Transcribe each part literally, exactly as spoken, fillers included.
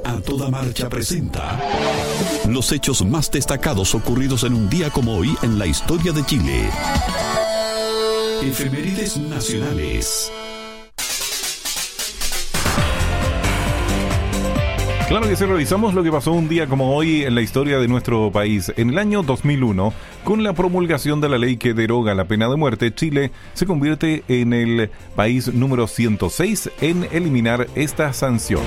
A Toda Marcha presenta los hechos más destacados ocurridos en un día como hoy en la historia de Chile. Efemérides nacionales. Claro que sí, revisamos lo que pasó un día como hoy en la historia de nuestro país. En el año dos mil uno, con la promulgación de la ley que deroga la pena de muerte, Chile se convierte en el país número ciento seis en eliminar esta sanción.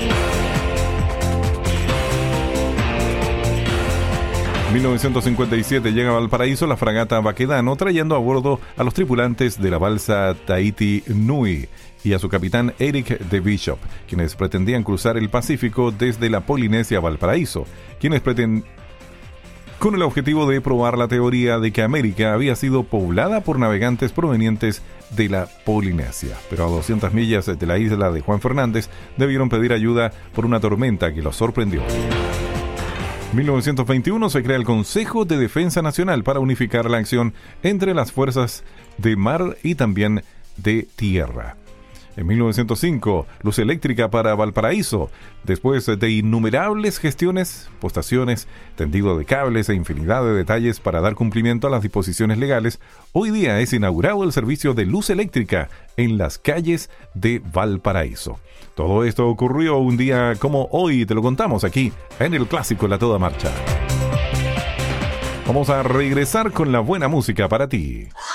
mil novecientos cincuenta y siete llega a Valparaíso la fragata Baquedano, trayendo a bordo a los tripulantes de la balsa Tahiti Nui y a su capitán Eric de Bishop, quienes pretendían cruzar el Pacífico desde la Polinesia a Valparaíso, quienes pretendían con el objetivo de probar la teoría de que América había sido poblada por navegantes provenientes de la Polinesia. Pero a doscientas millas de la isla de Juan Fernández debieron pedir ayuda por una tormenta que los sorprendió. mil novecientos veintiuno se crea el Consejo de Defensa Nacional para unificar la acción entre las fuerzas de mar y también de tierra. En mil novecientos cinco, luz eléctrica para Valparaíso. Después de innumerables gestiones, postaciones, tendido de cables e infinidad de detalles para dar cumplimiento a las disposiciones legales, hoy día es inaugurado el servicio de luz eléctrica en las calles de Valparaíso. Todo esto ocurrió un día como hoy, te lo contamos aquí en el clásico La Toda Marcha. Vamos a regresar con la buena música para ti.